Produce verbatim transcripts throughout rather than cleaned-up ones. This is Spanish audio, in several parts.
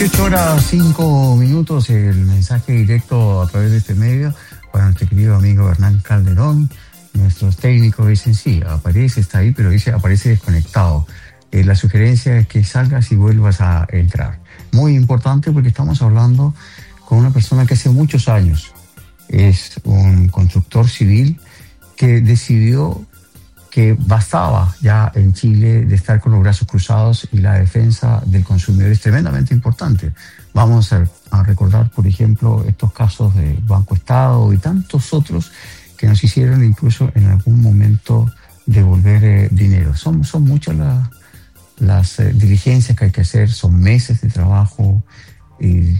dieciocho horas cinco minutos, el mensaje directo a través de este medio para nuestro querido amigo Hernán Calderón. Nuestros técnicos dicen sí, aparece, está ahí, pero dice aparece desconectado. Eh, la sugerencia es que salgas y vuelvas a entrar. Muy importante porque estamos hablando con una persona que hace muchos años es un constructor civil que decidió que bastaba ya en Chile de estar con los brazos cruzados y la defensa del consumidor es tremendamente importante. Vamos a, a recordar, por ejemplo, estos casos de Banco Estado y tantos otros que nos hicieron incluso en algún momento devolver eh, dinero. Son, son muchas la, las eh, diligencias que hay que hacer, son meses de trabajo y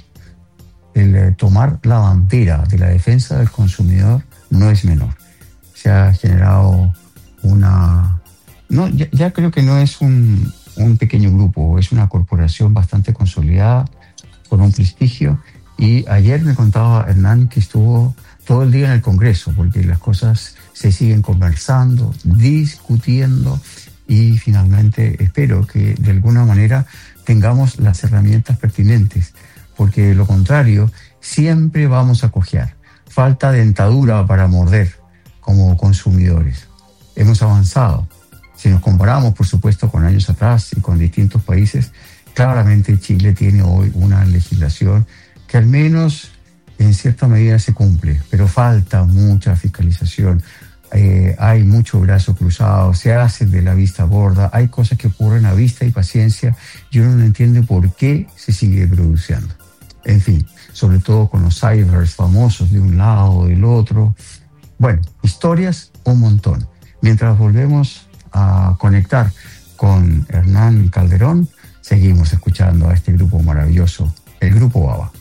el eh, tomar la bandera de la defensa del consumidor no es menor. Se ha generado una... no ya, ya creo que no es un, un pequeño grupo, es una corporación bastante consolidada, con un prestigio. Y ayer me contaba Hernán que estuvo todo el día en el Congreso, porque las cosas se siguen conversando, discutiendo, y finalmente espero que de alguna manera tengamos las herramientas pertinentes, porque de lo contrario siempre vamos a cojear. Falta dentadura para morder como consumidores. Hemos avanzado. Si nos comparamos, por supuesto, con años atrás y con distintos países, claramente Chile tiene hoy una legislación que al menos en cierta medida se cumple, pero falta mucha fiscalización. Eh, hay mucho brazo cruzado, se hace de la vista gorda, hay cosas que ocurren a vista y paciencia y uno no entiende por qué se sigue produciendo. En fin, sobre todo con los cybers famosos de un lado o del otro. Bueno, historias un montón. Mientras volvemos a conectar con Hernán Calderón, seguimos escuchando a este grupo maravilloso, el Grupo Baba.